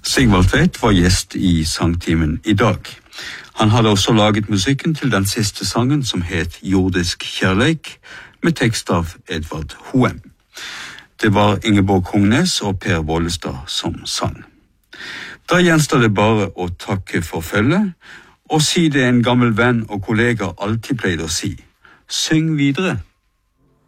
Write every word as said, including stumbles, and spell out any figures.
Sigvald Tveit var gjest i sangtimen i dag. Han hadde også laget musikken til den siste sangen som het Jordisk kjærleik, med tekst av Edvard Hoem. Det var Ingeborg Hongnes og Per Bollestad som sang. Da gjenstår det bare å takke for følget, og si det en gammel venn og kollega alltid pleide å si. Syng videre!